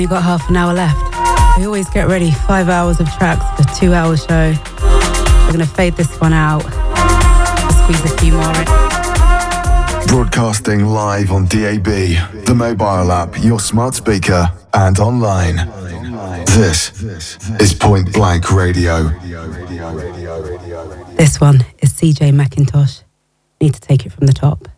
We've got half an hour left. We always get ready 5 hours of tracks for a 2 hour show. We're going to fade this one out. Squeeze a few more in. Broadcasting live on DAB, the mobile app, your smart speaker, and online. This is Point Blank Radio. This one is CJ McIntosh. Need to take it from the top.